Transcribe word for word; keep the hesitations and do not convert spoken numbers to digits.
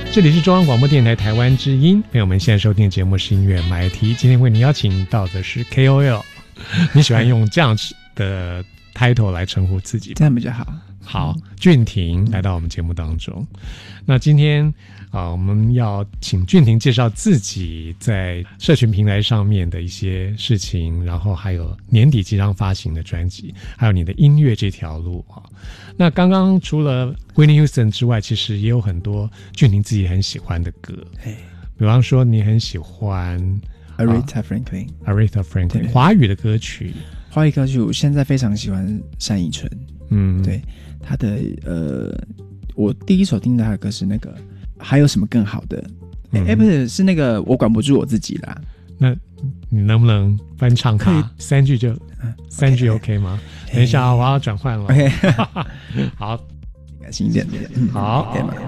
这里是中央广播电台台湾之音，朋友们现在收听的节目是音乐 M I T， 今天为你邀请到的是 K O L， 你喜欢用这样的 title 来称呼自己这样比较好。 好，俊廷来到我们节目当中。那今天啊、呃，我们要请俊廷介绍自己在社群平台上面的一些事情，然后还有年底即将发行的专辑，还有你的音乐这条路啊。那刚刚除了 Whitney Houston 之外，其实也有很多俊廷自己很喜欢的歌，比方说你很喜欢 Aretha Franklin，Aretha Franklin 华语的歌曲。 华语歌曲我现在非常喜欢单依纯，嗯，对，他的呃，我第一首听到他的歌是那个还有什么更好的？哎、嗯欸，不是，是那个我管不住我自己啦。 那你能不能翻唱它？三句就、嗯、三句 OK 吗？ Okay. 等一下啊，我要转换了。OK， 好， 新一点点， 好。 可以吗？